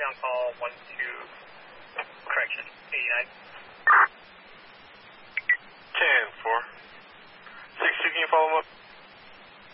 on call 12, correction, 89. 10-4. 60, can you follow up?